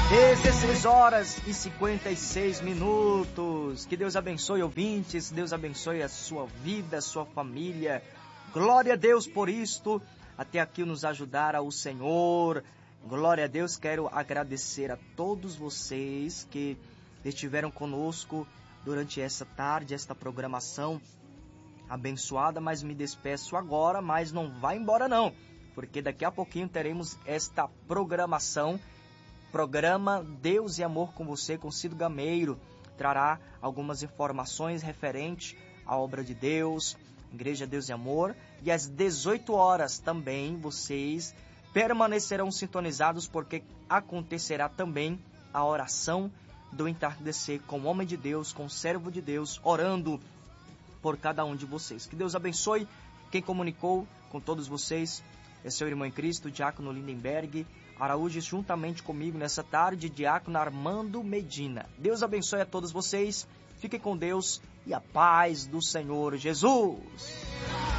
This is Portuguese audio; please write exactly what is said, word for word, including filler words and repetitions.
dezesseis horas e cinquenta e seis minutos. Que Deus abençoe, ouvintes. Deus abençoe a sua vida, a sua família. Glória a Deus por isto. Até aqui nos ajudará o Senhor. Glória a Deus. Quero agradecer a todos vocês que estiveram conosco durante essa tarde, esta programação abençoada. Mas me despeço agora, mas não vai embora não, porque daqui a pouquinho teremos esta programação. Programa Deus e Amor com você, com Cido Gameiro. Trará algumas informações referentes à obra de Deus, Igreja Deus e Amor. E às dezoito horas também vocês permanecerão sintonizados, porque acontecerá também a oração do entardecer com o homem de Deus, com o servo de Deus, orando por cada um de vocês. Que Deus abençoe. Quem comunicou com todos vocês é seu irmão em Cristo, Diácono Lindenberg Araújo, juntamente comigo nessa tarde, Diácono Armando Medina. Deus abençoe a todos vocês. Fiquem com Deus e a paz do Senhor Jesus.